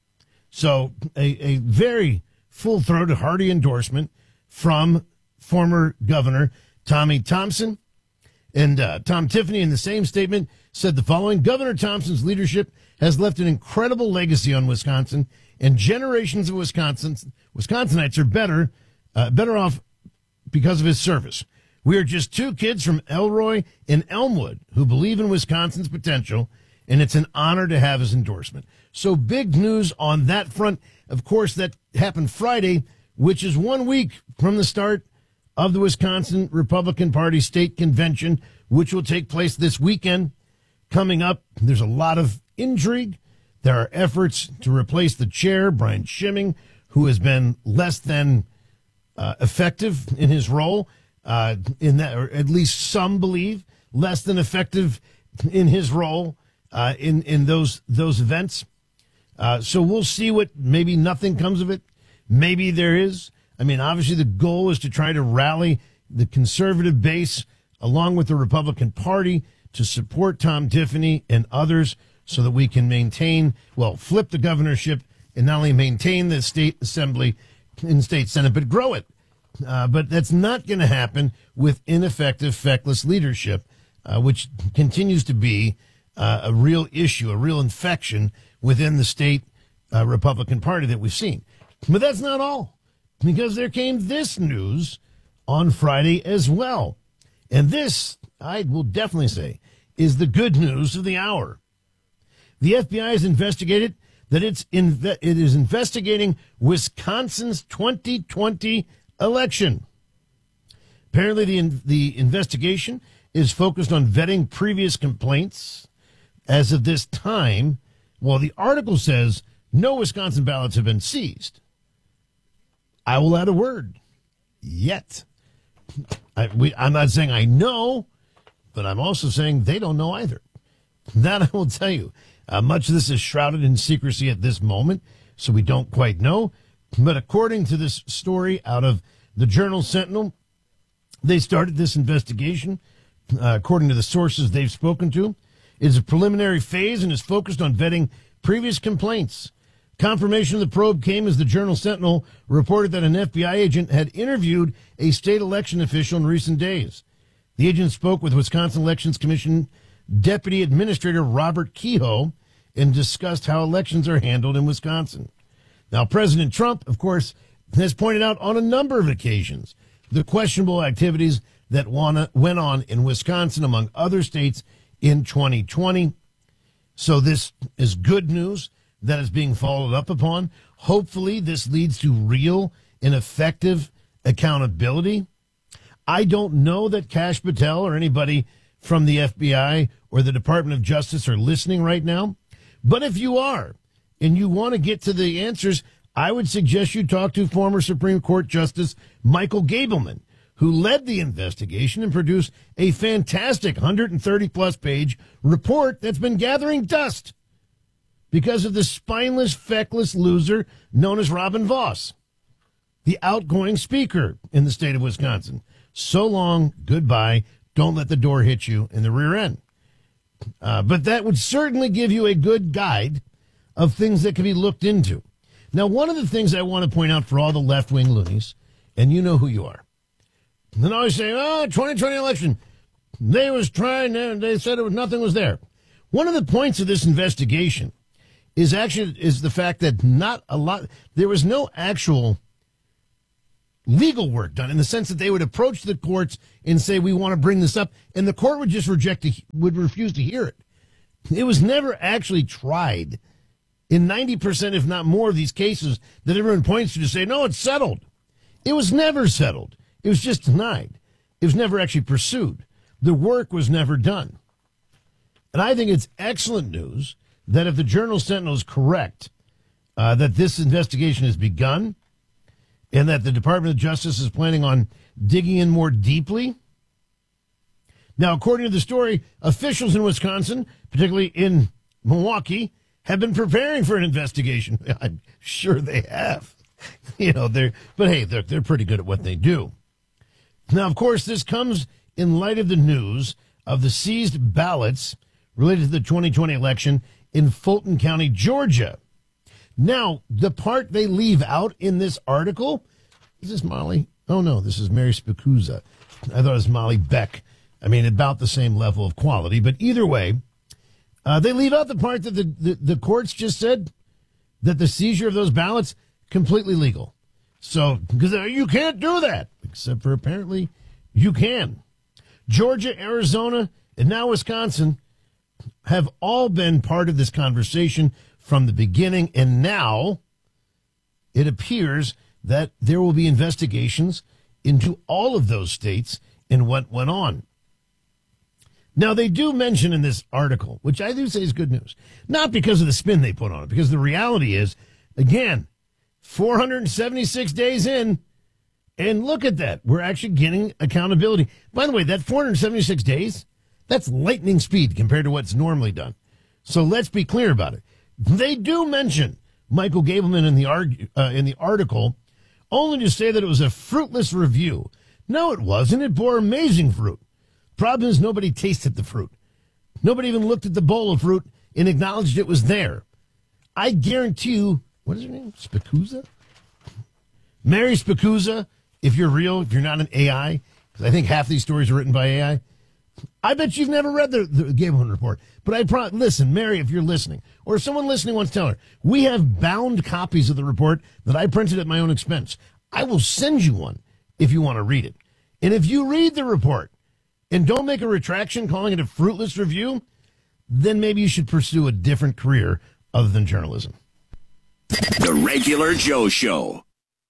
So a, a very full-throated, hearty endorsement from former Governor Tommy Thompson. And uh, Tom Tiffany, in the same statement, said the following: "Governor Thompson's leadership has left an incredible legacy on Wisconsin, and generations of Wisconsins, Wisconsinites are better, uh, better off because of his service. We are just two kids from Elroy and Elmwood who believe in Wisconsin's potential, and it's an honor to have his endorsement." So big news on that front. Of course, that happened Friday, which is one week from the start of the Wisconsin Republican Party State Convention, which will take place this weekend. Coming up, there's a lot of intrigue. There are efforts to replace the chair, Brian Schimming, who has been less than uh, effective in his role, uh, in that, or at least some believe less than effective in his role uh, in in those those events. Uh, so we'll see what, maybe nothing comes of it. Maybe there is. I mean, obviously the goal is to try to rally the conservative base along with the Republican Party to support Tom Tiffany and others so that we can maintain, well, flip the governorship and not only maintain the state assembly and state senate, but grow it. Uh, but that's not going to happen with ineffective, feckless leadership, uh, which continues to be uh, a real issue, a real infection within the state uh, Republican Party that we've seen. But that's not all, because there came this news on Friday as well. And this, I will definitely say, is the good news of the hour. The F B I has investigated that it's in, it is investigating Wisconsin's twenty twenty election. Apparently, the the investigation is focused on vetting previous complaints. As of this time, well, the article says no Wisconsin ballots have been seized. I will add a word. Yet. I, we, I'm not saying I know, but I'm also saying they don't know either. That I will tell you. Uh, much of this is shrouded in secrecy at this moment, so we don't quite know. But according to this story out of the Journal Sentinel, they started this investigation. Uh, according to the sources they've spoken to, it's a preliminary phase and is focused on vetting previous complaints. Confirmation of the probe came as the Journal Sentinel reported that an F B I agent had interviewed a state election official in recent days. The agent spoke with Wisconsin Elections Commission Deputy Administrator Robert Kehoe and discussed how elections are handled in Wisconsin. Now, President Trump, of course, has pointed out on a number of occasions the questionable activities that went on in Wisconsin, among other states, in twenty twenty. So this is good news that is being followed up upon. Hopefully this leads to real and effective accountability. I don't know that Kash Patel or anybody from the F B I or the Department of Justice are listening right now. But if you are, and you want to get to the answers, I would suggest you talk to former Supreme Court Justice Michael Gableman, who led the investigation and produced a fantastic one hundred thirty plus page report that's been gathering dust. because of the spineless, feckless loser known as Robin Vos, the outgoing speaker in the state of Wisconsin. So long, goodbye. Don't let the door hit you in the rear end. Uh, but that would certainly give you a good guide of things that can be looked into. Now, one of the things I want to point out for all the left-wing loonies, and you know who you are, and then always say, oh, twenty twenty election, they was trying, they said it was, nothing was there. One of the points of this investigation is actually is the fact that not a lot, there was no actual legal work done in the sense that they would approach the courts and say, we want to bring this up, and the court would just reject, it, would refuse to hear it. It was never actually tried in ninety percent, if not more, of these cases that everyone points to to say, no, it's settled. It was never settled. It was just denied. It was never actually pursued. The work was never done. And I think it's excellent news that if the Journal-Sentinel is correct, uh, that this investigation has begun and that the Department of Justice is planning on digging in more deeply. Now, according to the story, officials in Wisconsin, particularly in Milwaukee, have been preparing for an investigation. I'm sure they have. You know, they're, but hey, they're, they're pretty good at what they do. Now, of course, this comes in light of the news of the seized ballots related to the twenty twenty election in Fulton County, Georgia. Now, the part they leave out in this article, is this Molly? Oh, no, this is Mary Spicuzza. I thought it was Molly Beck. I mean, about the same level of quality. But either way, uh, they leave out the part that the, the, the courts just said that the seizure of those ballots, completely legal. So, because you can't do that, except for apparently you can. Georgia, Arizona, and now Wisconsin have all been part of this conversation from the beginning, and now it appears that there will be investigations into all of those states and what went on. Now, they do mention in this article, which I do say is good news, not because of the spin they put on it, because the reality is, again, four hundred seventy-six days in, and look at that. We're actually getting accountability. By the way, that four hundred seventy-six days, that's lightning speed compared to what's normally done. So let's be clear about it. They do mention Michael Gableman in the arg- uh, in the article, only to say that it was a fruitless review. No, it wasn't. It bore amazing fruit. Problem is, nobody tasted the fruit. Nobody even looked at the bowl of fruit and acknowledged it was there. I guarantee you, what is her name? Spicuzza? Mary Spicuzza, if you're real, if you're not an A I, because I think half these stories are written by A I, I bet you've never read the, the Gableman report. But I pro- listen, Mary, if you're listening, or if someone listening wants to tell her, we have bound copies of the report that I printed at my own expense. I will send you one if you want to read it. And if you read the report and don't make a retraction calling it a fruitless review, then maybe you should pursue a different career other than journalism. The Regular Joe Show.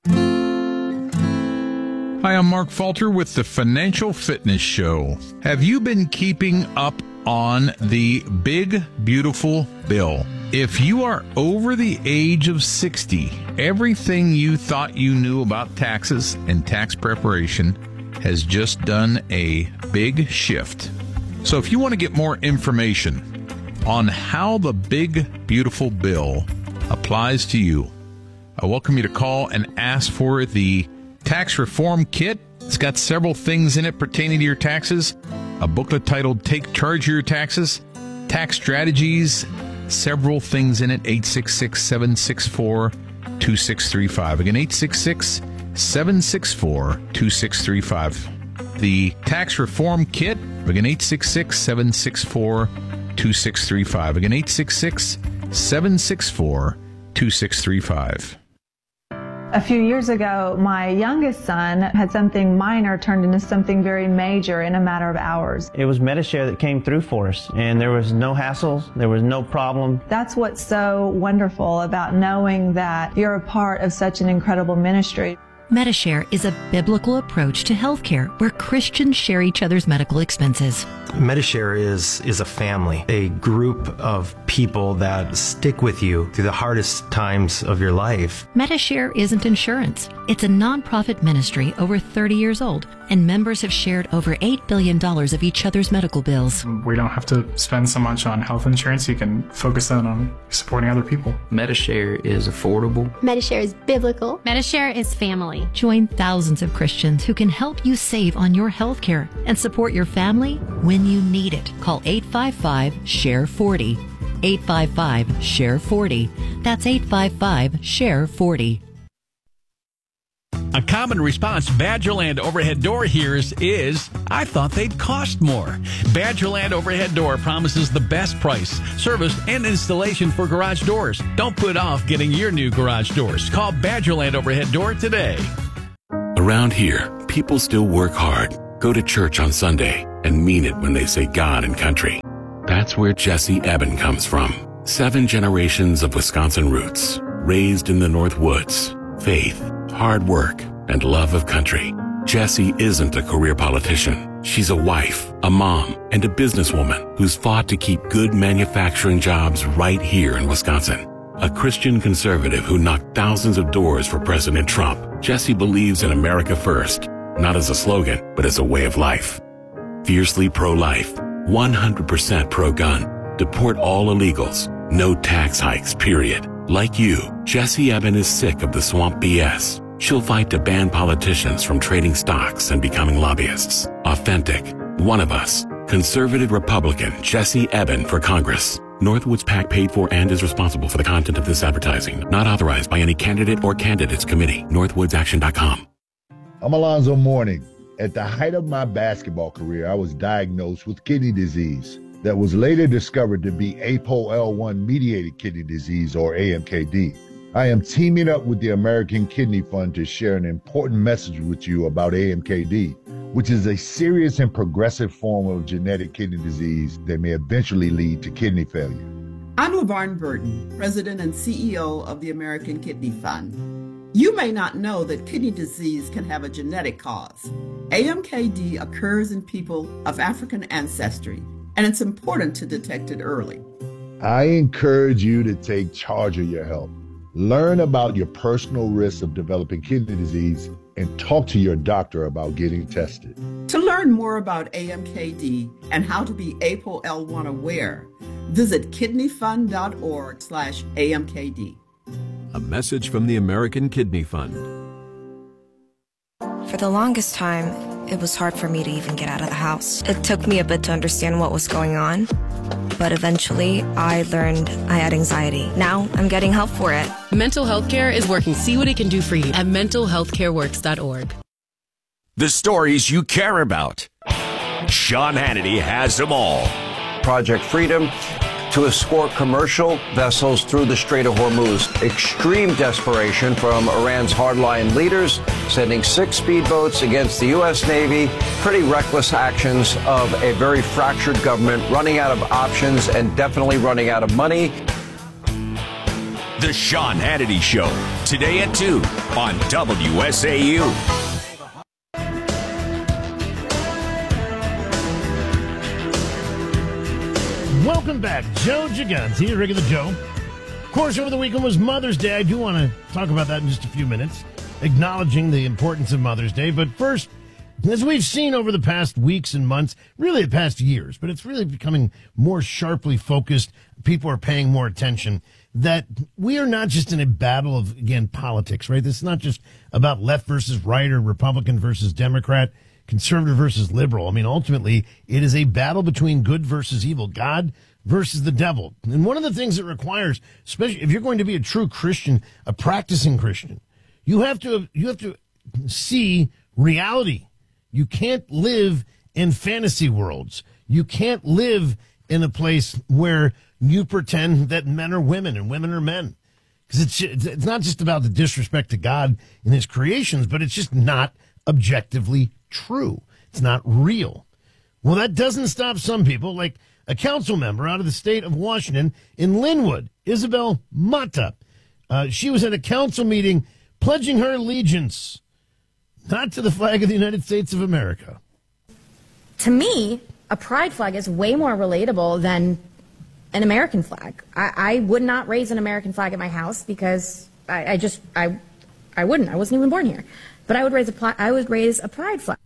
Hi, I'm Mark Falter with the Financial Fitness Show. Have you been keeping up on the big, beautiful bill? If you are over the age of sixty, everything you thought you knew about taxes and tax preparation has just done a big shift. So if you want to get more information on how the big, beautiful bill applies to you, I welcome you to call and ask for the Tax Reform Kit. It's got several things in it pertaining to your taxes. A booklet titled Take Charge of Your Taxes, Tax Strategies, several things in it. eight six six, seven six four, two six three five. Again, eight six six, seven six four, two six three five. The Tax Reform Kit. Again, eight six six, seven six four, two six three five. Again, eight six six, seven six four, two six three five. A few years ago, my youngest son had something minor turned into something very major in a matter of hours. It was Medi-Share that came through for us, and there was no hassles, there was no problem. That's what's so wonderful about knowing that you're a part of such an incredible ministry. Medi-Share is a biblical approach to healthcare where Christians share each other's medical expenses. Medi-Share is, is a family, a group of people that stick with you through the hardest times of your life. Medi-Share isn't insurance. It's a nonprofit ministry over thirty years old and members have shared over eight billion dollars of each other's medical bills. We don't have to spend so much on health insurance. You can focus that on supporting other people. Medishare is affordable. Medishare is biblical. Medishare is family. Join thousands of Christians who can help you save on your health care and support your family when you need it. Call eight five five, share forty. eight five five, share forty. That's eight five five, share forty. A common response Badgerland Overhead Door hears is, I thought they'd cost more. Badgerland Overhead Door promises the best price, service, and installation for garage doors. Don't put off getting your new garage doors. Call Badgerland Overhead Door today. Around here, people still work hard, go to church on Sunday, and mean it when they say God and country. That's where Jesse Eben comes from. Seven generations of Wisconsin roots, raised in the North Woods. Faith, hard work, and love of country. Jessie isn't a career politician. She's a wife, a mom, and a businesswoman who's fought to keep good manufacturing jobs right here in Wisconsin. A Christian conservative who knocked thousands of doors for President Trump, Jessie believes in America first, not as a slogan, but as a way of life. Fiercely pro-life, one hundred percent pro-gun, deport all illegals, no tax hikes, period. Like you, Jessie Eben is sick of the swamp B S. She'll fight to ban politicians from trading stocks and becoming lobbyists. Authentic, one of us, conservative Republican Jessie Eben for Congress. Northwoods PAC paid for and is responsible for the content of this advertising. Not authorized by any candidate or candidates committee. northwoods action dot com. I'm Alonzo Mourning. At the height of my basketball career, I was diagnosed with kidney disease that was later discovered to be A P O L one mediated kidney disease, or A M K D. I am teaming up with the American Kidney Fund to share an important message with you about A M K D, which is a serious and progressive form of genetic kidney disease that may eventually lead to kidney failure. I'm LaVarn Burton, President and C E O of the American Kidney Fund. You may not know that kidney disease can have a genetic cause. A M K D occurs in people of African ancestry, and it's important to detect it early. I encourage you to take charge of your health. Learn about your personal risks of developing kidney disease and talk to your doctor about getting tested. To learn more about A M K D and how to be A P O L one aware, visit kidneyfund.org slash AMKD. A message from the American Kidney Fund. For the longest time, it was hard for me to even get out of the house. It took me a bit to understand what was going on, but eventually I learned I had anxiety. Now I'm getting help for it. Mental Health Care is working. See what it can do for you at mental health care works dot org. The stories you care about. Sean Hannity has them all. Project Freedom to escort commercial vessels through the Strait of Hormuz. Extreme desperation from Iran's hardline leaders, sending six speedboats against the U S Navy. Pretty reckless actions of a very fractured government, running out of options and definitely running out of money. The Sean Hannity Show, today at two on W S A U. Welcome back. Joe Gigante, Regular Joe. Of course, over the weekend was Mother's Day. I do want to talk about that in just a few minutes, acknowledging the importance of Mother's Day. But first, as we've seen over the past weeks and months, really the past years, but it's really becoming more sharply focused. People are paying more attention that we are not just in a battle of, again, politics, right? This is not just about left versus right or Republican versus Democrat, conservative versus liberal. I mean, ultimately, it is a battle between good versus evil, God versus the devil. And one of the things it requires, especially if you're going to be a true Christian, a practicing Christian, you have to you have to see reality. You can't live in fantasy worlds. You can't live in a place where you pretend that men are women and women are men. Because it's it's not just about the disrespect to God and his creations, but it's just not objectively true. It's not real. Well, that doesn't stop some people, like a council member out of the state of Washington in Linwood, Isabel Mata. Uh, she was at a council meeting pledging her allegiance not to the flag of the United States of America. To me, a pride flag is way more relatable than an American flag. I, I would not raise an American flag at my house because I, I just, I, I wouldn't. I wasn't even born here. But I would raise a, I would raise a pride flag.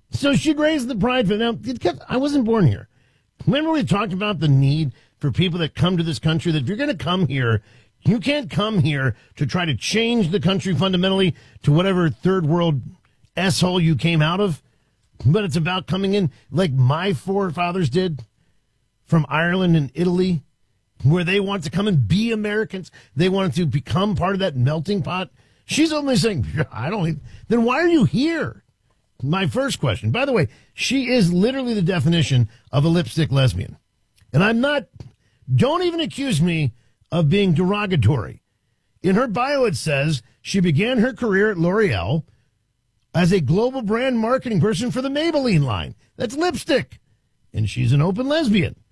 So she'd raised the pride for them. I wasn't born here. Remember we talked about the need for people that come to this country, that if you're going to come here, you can't come here to try to change the country fundamentally to whatever third world asshole you came out of. But it's about coming in like my forefathers did from Ireland and Italy, where they want to come and be Americans. They wanted to become part of that melting pot. She's only saying, I don't, then why are you here? My first question. By the way, she is literally the definition of a lipstick lesbian. And I'm not, don't even accuse me of being derogatory. In her bio, it says she began her career at L'Oreal as a global brand marketing person for the Maybelline line. That's lipstick. And she's an open lesbian.